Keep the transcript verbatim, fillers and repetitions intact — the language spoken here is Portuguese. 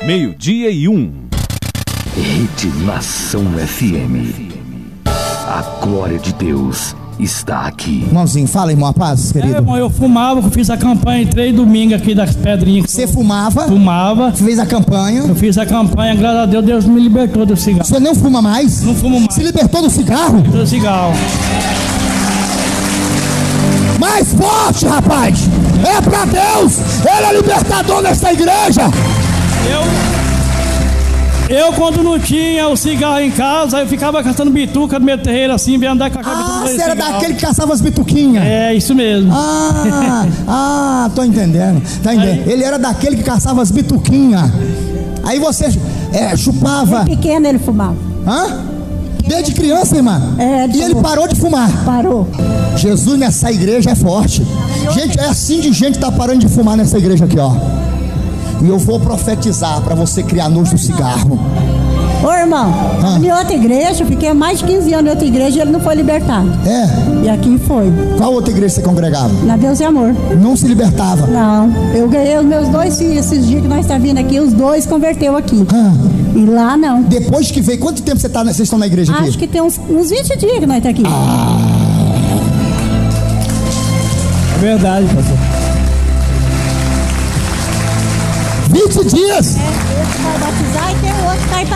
Meio-dia e um. Rede Nação F M. A glória de Deus está aqui. Irmãozinho, fala, irmão, a paz, querido. É, irmão, eu fumava, eu fiz a campanha em três domingos aqui das pedrinhas. Você fumava? Fumava. Fez a campanha? Eu fiz a campanha, graças a Deus, Deus me libertou do cigarro. Você não fuma mais? Não fumo mais. Se libertou do cigarro? Do cigarro. Mais forte, rapaz! É pra Deus! Ele é libertador nessa igreja! Eu, eu quando não tinha o cigarro em casa, eu ficava caçando bituca no meu terreiro assim, vem andar com a cabeça. Ah, você era daquele que caçava as bituquinhas? É, isso mesmo. Ah, ah, tô entendendo. Tá entendendo? Aí, ele era daquele que caçava as bituquinhas. Aí você é, chupava. Desde pequeno ele fumava. Hã? Desde criança, irmã? É, e ele parou de fumar? Parou. Jesus nessa igreja é forte. Gente, é assim de gente que tá parando de fumar nessa igreja aqui, ó. E eu vou profetizar para você criar nojo do cigarro. Ô irmão, ah. em outra igreja, eu fiquei mais de quinze anos em outra igreja e ele não foi libertado. É? E aqui foi. Qual outra igreja você congregava? Na Deus e Amor. Não se libertava? Não. Eu ganhei os meus dois filhos esses dias que nós estamos vindo aqui, os dois converteu aqui. Ah. E lá não. Depois que veio, quanto tempo você tá, vocês estão na igreja aqui? Acho que tem uns, uns vinte dias que nós estamos aqui. Ah. É verdade, pastor. vinte dias? É, esse vai batizar e tem outro que tá